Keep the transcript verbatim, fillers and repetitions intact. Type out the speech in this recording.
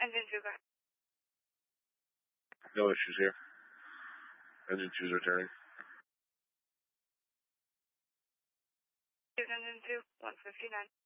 Engine two, go ahead. No issues here. Engine two's returning. Engine two, one fifty-nine.